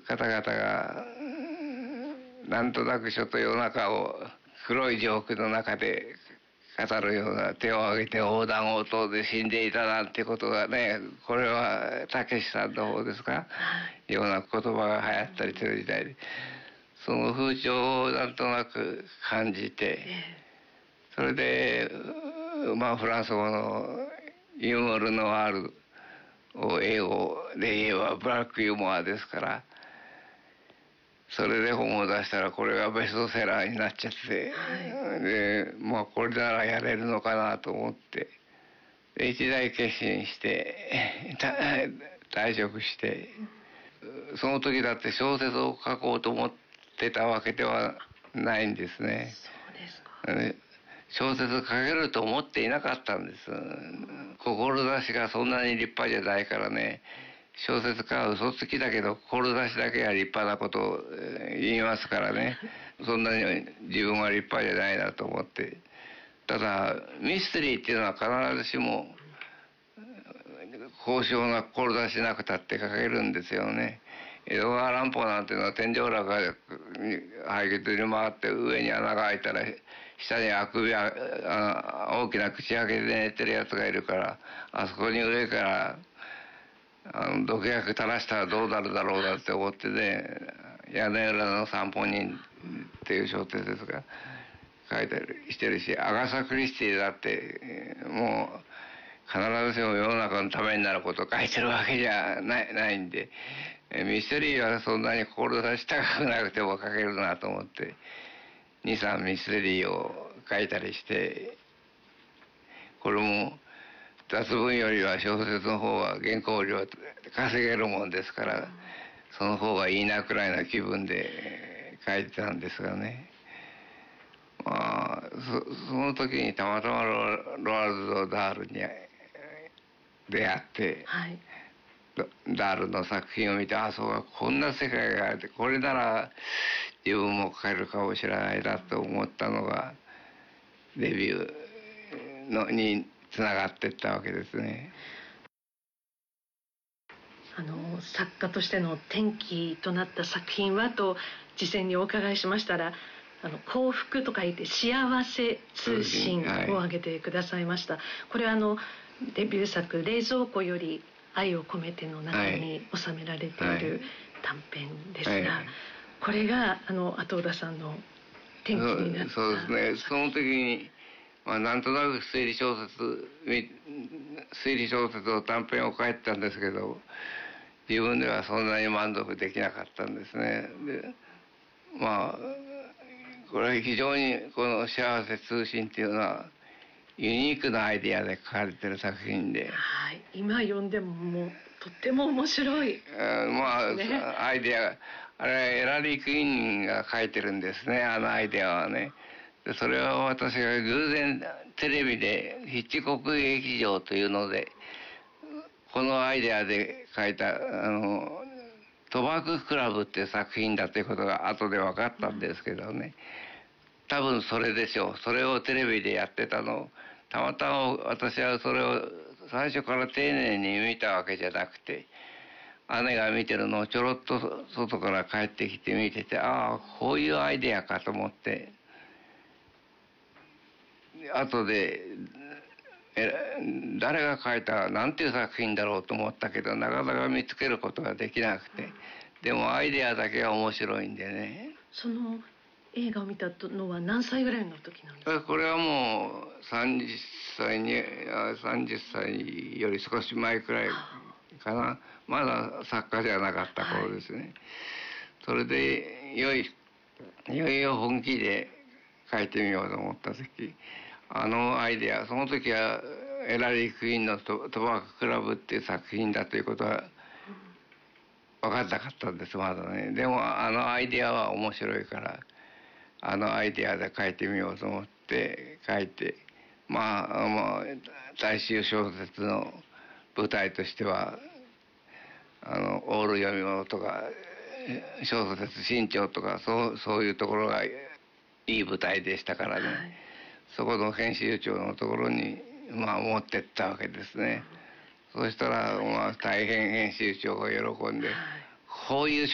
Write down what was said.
方々がなんとなくちょっと世の中を黒いジョークの中で語るような、手を挙げて横断応答で死んでいたなんてことがね、これはたけしさんの方ですか、ような言葉が流行ったりする時代で、その風潮をなんとなく感じて、それでまあフランス語のユーモルノワールを英語で言えばブラックユーモアですから、それで本を出したらこれがベストセラーになっちゃって、でまあこれならやれるのかなと思って、で一大決心して退職して、その時だって小説を書こうと思ってたわけではないんですね。 そうですか。 小説書けると思っていなかったんです。志がそんなに立派じゃないからね、小説家は嘘つきだけど志だけは立派なことを言いますからね、そんなに自分は立派じゃないなと思って。ただミステリーっていうのは必ずしも高尚な志なくたって書けるんですよね。江戸川乱歩なんていうのは天井裏が排気に回って上に穴が開いたら下にあくびは大きな口開けて寝てるやつがいるから、あそこに上から毒薬垂らしたらどうなるだろうなって思ってね、屋根裏の散歩人っていう小説ですが書いたりしてるし、アガサ・クリスティだってもう必ずしも世の中のためになることを書いてるわけじゃないんで、ミステリーはそんなに志高くなくても書けるなと思って、2、3ミステリーを書いたりして、これも雑文よりは小説の方は原稿料稼げるもんですから、その方がいいなくらいの気分で書いてたんですがね。まあその時にたまたまロワルド・ダールに出会って、ダールの作品を見て、あ、そうか、こんな世界があって、これなら自分も書けるかもしれないなと思ったのがデビューにつながっていったわけですね。 作家としての転機となった作品はと事前にお伺いしましたら、幸福と書いて幸せ通信を挙げてくださいました。これはデビュー作「冷蔵庫より愛を込めて」の中に収められている短編ですが、これが後田さんの転機になった。 そうですね。その時に、なんとなく推理小説を短編を書いてたんですけど、自分ではそんなに満足できなかったんですね。でこれは非常にこの「幸せ通信」っていうのはユニークなアイデアで書かれてる作品で、 今読んでももうとっても面白い、 アイデア、あれはエラリー・クイーンが書いてるんですね、あのアイデアはね。でそれは私が偶然テレビでヒッチコック劇場というのでこのアイデアで書いた賭博クラブっていう作品だということが後で分かったんですけどね、多分それでしょう。それをテレビでやってたの、たまたま私はそれを最初から丁寧に見たわけじゃなくて、姉が見てるのをちょろっと外から帰ってきて見てて、ああこういうアイデアかと思って、後で誰が書いたなんていう作品だろうと思ったけど、なかなか見つけることができなくて、でもアイデアだけは面白いんでね。 その映画を見たのは何歳ぐらいの時なんですか？ これはもう30歳より少し前くらいかな。まだ作家じゃなかった頃ですね。それでいよいよ本気で書いてみようと思った時、あのアイデア、その時はエラリー・クイーンの賭博クラブっていう作品だということは分かんなかったんです、まだね。でもあのアイデアは面白いから、あのアイデアで書いてみようと思って書いて、大衆小説の舞台としてはオール読み物とか小説新潮とかそういうところがいい舞台でしたからね、そこの編集長のところに持ってったわけですね。そしたら大変編集長が喜んで、こういう